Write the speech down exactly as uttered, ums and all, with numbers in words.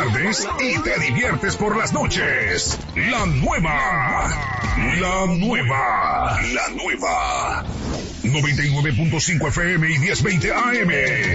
tardes y te diviertes por las noches. La nueva. La nueva. La nueva. noventa y nueve punto cinco F M y diez veinte A M.